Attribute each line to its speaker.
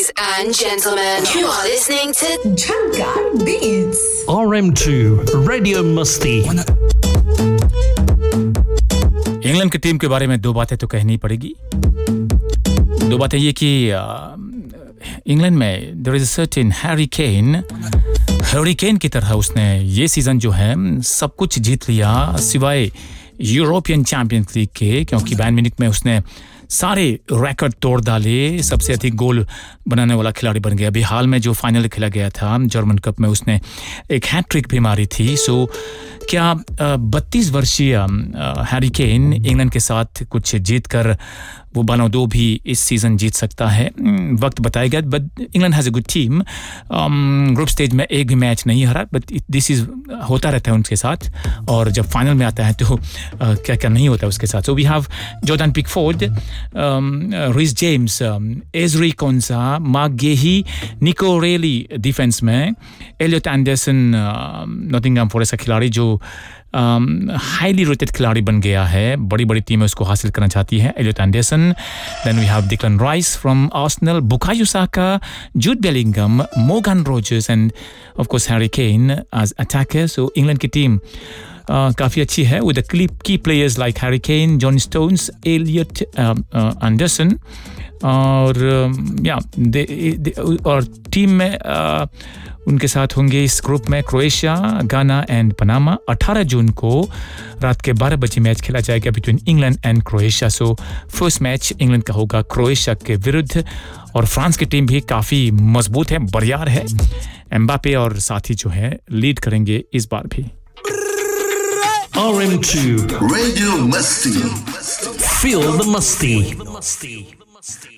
Speaker 1: Ladies and gentlemen, you are listening to
Speaker 2: Jhankar Beats.
Speaker 3: RM2 Radio Musti.
Speaker 4: England की team के बारे में दो बातें तो कहनी पड़ेगी. दो बातें ये कि इंग्लैंड में there is a certain Harry Kane. Hurricane की तरह उसने ये सीजन जो है सब कुछ जीत लिया सिवाय यूरोपियन चैंपियंस लीग के, क्योंकि बायर्न म्यूनिख में उसने सारे रिकॉर्ड तोड़ डाले. सबसे अधिक गोल बनाने वाला खिलाड़ी बन गया. अभी हाल में जो फाइनल खेला गया था जर्मन कप में उसने एक हैट्रिक भी मारी थी. सो क्या 32 वर्षीय हैरी केन इंग्लैंड के साथ कुछ जीतकर वो बालों दो भी इस सीजन जीत सकता है? वक्त बताएगा. But England has a good team. Group stage में एक भी मैच नहीं हारा, बट दिस इज होता रहता है उनके साथ, और जब फाइनल में आता है तो क्या क्या नहीं होता है उसके साथ. So we have Jordan Pickford, रिस जेम्स, एजरी कोंसा, मार्क गेही, निको रेली डिफेंस में, एलियट एंडरसन नॉटिंघम फॉरेस्ट का खिलाड़ी जो हाईली रेटेड खिलाड़ी बन गया है. बड़ी बड़ी टीमें उसको हासिल करना चाहती हैं. Elliott Anderson. Then we have डिक्लन rice from Arsenal, Bukayo Saka, Jude Bellingham, Morgan Rogers end of course Harry Kane as attacker. So England की टीम काफ़ी अच्छी है विद की players like Harry Kane, John stones, Elliott Anderson. और और team में उनके साथ होंगे इस ग्रुप में क्रोएशिया, गाना एंड पनामा. 18 जून को रात के 12 बजे मैच खेला जाएगा between England and Croatia. So first match England का होगा क्रोएशिया के विरुद्ध. और फ्रांस की टीम भी काफ़ी मजबूत है, बरियार है. एम्बापे और साथी जो है लीड करेंगे इस बार भी.
Speaker 3: RM2
Speaker 5: Radio Musti.
Speaker 3: Feel the Musti.